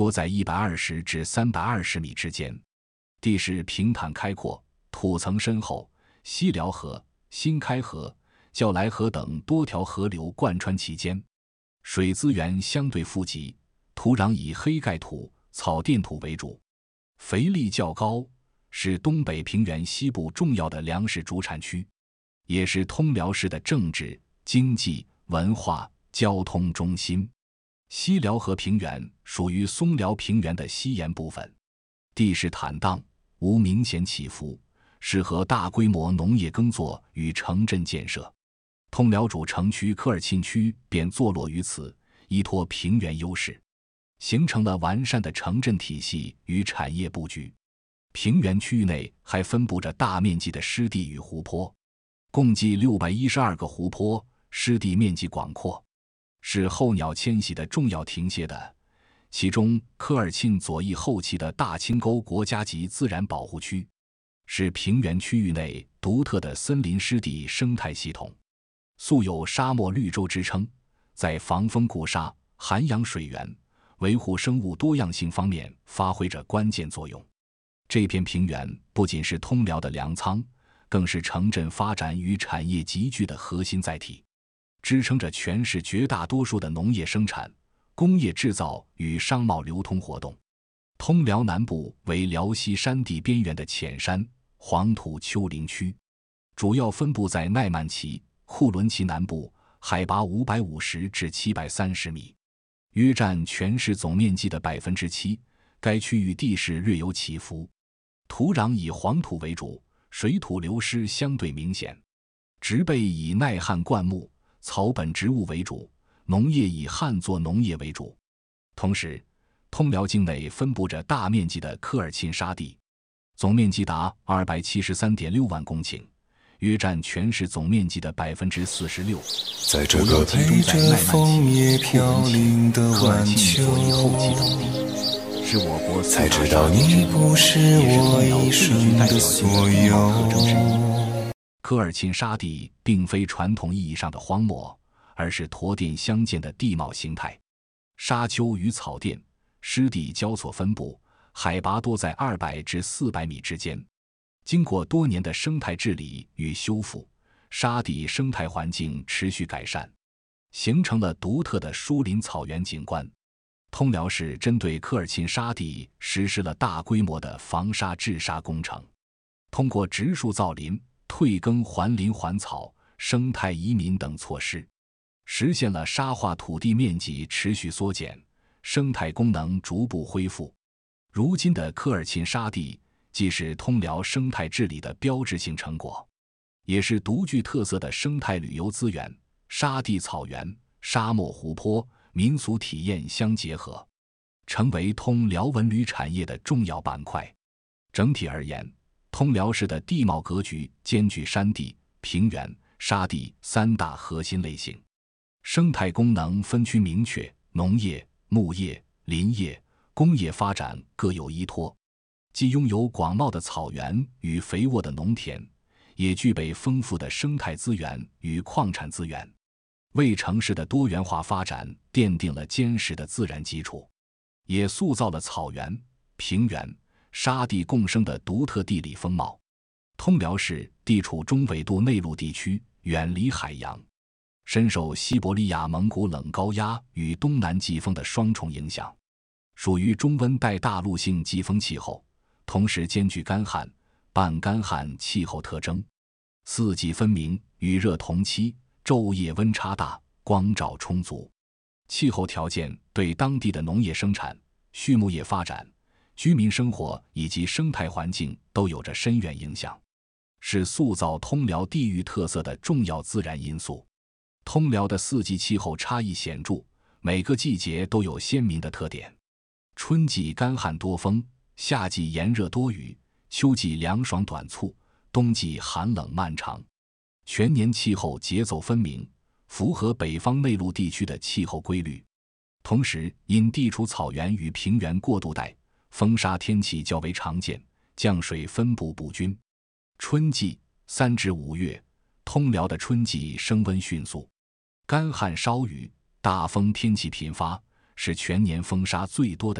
多在120至320米之间。地势平坦开阔，土层深厚，西辽河、新开河、叫来河等多条河流贯穿其间，水资源相对富集，土壤以黑盖土、草甸土为主，肥力较高，是东北平原西部重要的粮食主产区，也是通辽市的政治、经济、文化、交通中心。西辽河平原属于松辽平原的西沿部分，地势坦荡，无明显起伏，适合大规模农业耕作与城镇建设。通辽主城区科尔沁区便坐落于此，依托平原优势，形成了完善的城镇体系与产业布局。平原区域内还分布着大面积的湿地与湖泊，共计612个湖泊，湿地面积广阔，是候鸟迁徙的重要停歇的。其中科尔沁左翼后旗的大青沟国家级自然保护区，是平原区域内独特的森林湿地生态系统，素有沙漠绿洲之称，在防风固沙、涵养水源、维护生物多样性方面发挥着关键作用。这片平原不仅是通辽的粮仓，更是城镇发展与产业集聚的核心载体，支撑着全市绝大多数的农业生产、工业制造与商贸流通活动。通辽南部为辽西山地边缘的浅山、黄土丘陵区，主要分布在奈曼旗、库伦旗南部，海拔550至730米，约占全市总面积的7%。该区域地势略有起伏，土壤以黄土为主，水土流失相对明显，植被以耐旱灌木、草本植物为主，农业以旱作农业为主。同时，通辽境内分布着大面积的科尔沁沙地，总面积达273.6万公顷，约占全市总面积的46%。 在这个陪着枫叶飘零的晚秋， 是我国才知道你不是我一生的所有。 科尔沁沙地并非传统意义上的荒漠，而是驼甸相间的地貌形态，沙丘与草甸、湿地交错分布，海拔多在200至400米之间。经过多年的生态治理与修复，沙地生态环境持续改善，形成了独特的疏林草原景观。通辽市针对科尔沁沙地实施了大规模的防沙治沙工程，通过植树造林、退耕还林还草、生态移民等措施，实现了沙化土地面积持续缩减，生态功能逐步恢复。如今的科尔沁沙地既是通辽生态治理的标志性成果，也是独具特色的生态旅游资源，沙地草原、沙漠湖泊、民俗体验相结合，成为通辽文旅产业的重要板块。整体而言，通辽市的地貌格局兼具山地、平原、沙地3大核心类型，生态功能分区明确，农业、牧业、林业、工业发展各有依托，既拥有广袤的草原与肥沃的农田，也具备丰富的生态资源与矿产资源，为城市的多元化发展奠定了坚实的自然基础，也塑造了草原、平原、沙地共生的独特地理风貌。通辽市地处中纬度内陆地区，远离海洋，深受西伯利亚蒙古冷高压与东南季风的双重影响，属于中温带大陆性季风气候，同时兼具干旱、半干旱气候特征，四季分明，雨热同期，昼夜温差大，光照充足。气候条件对当地的农业生产、畜牧业发展、居民生活以及生态环境都有着深远影响，是塑造通辽地域特色的重要自然因素。通辽的四季气候差异显著，每个季节都有鲜明的特点。春季干旱多风，夏季炎热多雨，秋季凉爽短促，冬季寒冷漫长，全年气候节奏分明，符合北方内陆地区的气候规律。同时，因地处草原与平原过渡带，风沙天气较为常见，降水分布不均。春季3至5月，通辽的春季升温迅速，干旱少雨，大风天气频发，是全年风沙最多的